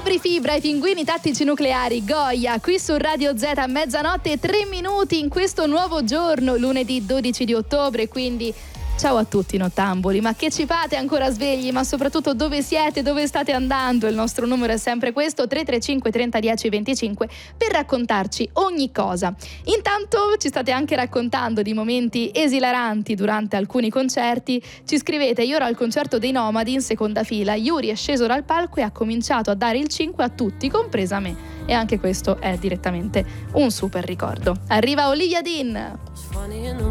Apri fibra ai pinguini tattici nucleari, Goya, qui su Radio Z a 00:03 in questo nuovo giorno, lunedì 12 di ottobre, quindi ciao a tutti nottamboli, ma che ci fate ancora svegli? Ma soprattutto dove siete, dove state andando? Il nostro numero è sempre questo, 335 30 10 25, per raccontarci ogni cosa. Intanto ci state anche raccontando di momenti esilaranti durante alcuni concerti. Ci scrivete: io ero al concerto dei Nomadi in seconda fila, Yuri è sceso dal palco e ha cominciato a dare il 5 a tutti, compresa me. E anche questo è direttamente un super ricordo. Arriva Olivia Dean.